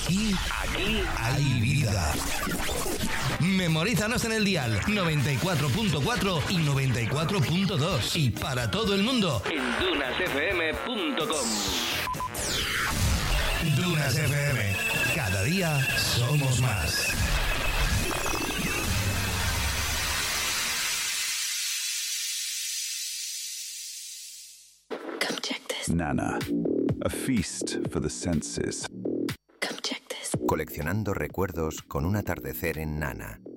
Aquí hay vida. Memorízanos en el dial 94.4 y 94.2 y para todo el mundo en dunasfm.com. Dunas FM. Cada día somos más. Come check this. Nana, a feast for the senses. Come check this. Coleccionando recuerdos con un atardecer en Nana.